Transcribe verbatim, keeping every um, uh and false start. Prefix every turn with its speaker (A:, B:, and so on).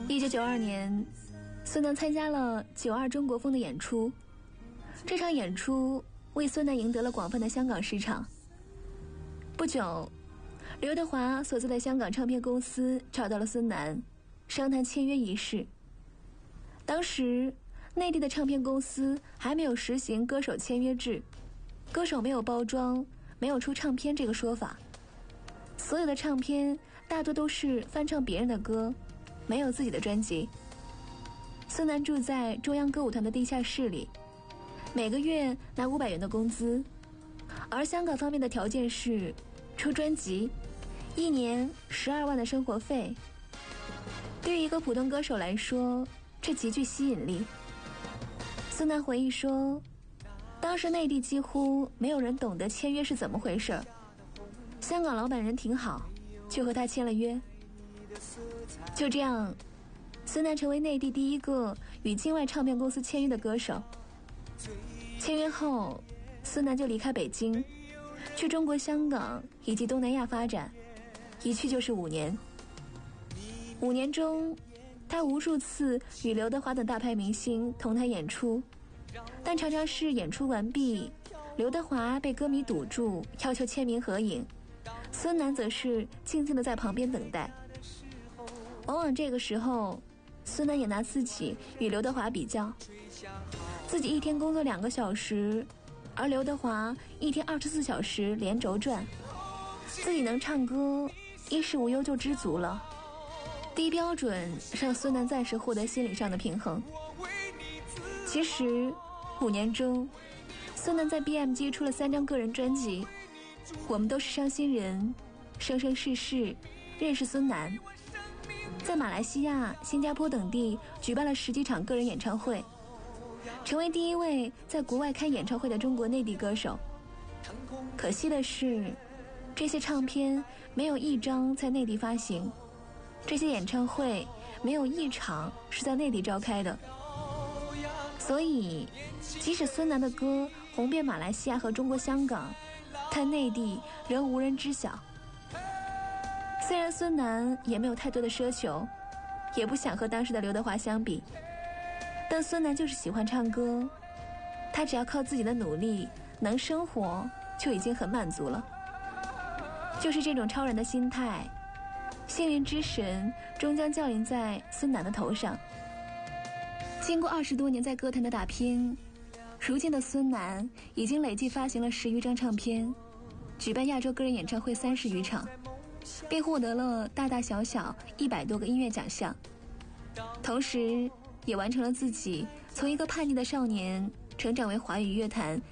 A: 一九九二年，孙楠参加了九二中国风的演出，这场演出为孙楠赢得了广泛的香港市场。不久，刘德华所在的香港唱片公司找到了孙楠，商谈签约一事。当时内地的唱片公司还没有实行歌手签约制，歌手没有包装，没有出唱片这个说法，所有的唱片大多都是翻唱别人的歌，没有自己的专辑。孙楠住在中央歌舞团的地下室里，每个月拿五百元的工资，而香港方面的条件是出专辑，一年十二万的生活费。对于一个普通歌手来说，这极具吸引力。孙楠回忆说，当时内地几乎没有人懂得签约是怎么回事，香港老板人挺好，就和他签了约。就这样，孙楠成为内地第一个与境外唱片公司签约的歌手。签约后，孙楠就离开北京，去中国香港以及东南亚发展，一去就是五年。五年中，他无数次与刘德华等大牌明星同台演出，但常常是演出完毕，刘德华被歌迷堵住，要求签名合影，孙楠则是静静地在旁边等待。往往这个时候，孙楠也拿自己与刘德华比较，自己一天工作两个小时，而刘德华一天二十四小时连轴转，自己能唱歌，衣食无忧就知足了。低标准让孙楠暂时获得心理上的平衡。其实五年中，孙楠在 B M G 出了三张个人专辑，我们都是伤心人、生生世世、认识孙楠。在马来西亚、新加坡等地举办了十几场个人演唱会，成为第一位在国外开演唱会的中国内地歌手。可惜的是，这些唱片没有一张在内地发行，这些演唱会没有一场是在内地召开的。所以即使孙楠的歌红遍马来西亚和中国香港，但内地仍无人知晓。虽然孙楠也没有太多的奢求，也不想和当时的刘德华相比，但孙楠就是喜欢唱歌，他只要靠自己的努力能生活，就已经很满足了。就是这种超然的心态，幸运之神终将降临在孙楠的头上。经过二十多年在歌坛的打拼，如今的孙楠已经累计发行了十余张唱片，举办亚洲个人演唱会三十余场，并获得了大大小小一百多个音乐奖项，同时也完成了自己从一个叛逆的少年成长为华语乐坛